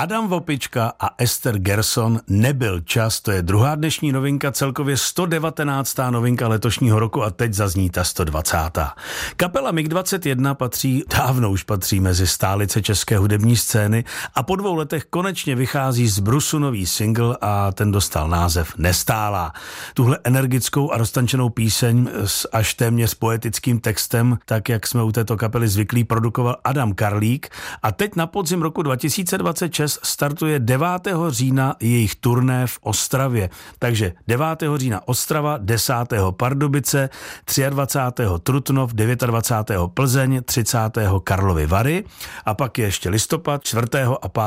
Adam Vopička a Ester Gerson, Nebyl čas, to je druhá dnešní novinka, celkově 119. novinka letošního roku a teď zazní ta 120. Kapela MiG-21 dávno už patří mezi stálice české hudební scény a po 2 letech konečně vychází z brusu nový single a ten dostal název Nestálá. Tuhle energickou a roztančenou píseň s až téměř poetickým textem, tak jak jsme u této kapely zvyklí, produkoval Adam Karlík a teď na podzim roku 2026 startuje 9. října jejich turné v Ostravě. Takže 9. října Ostrava, 10. Pardubice, 23. Trutnov, 29. Plzeň, 30. Karlovy Vary a pak je ještě listopad, 4. a 5.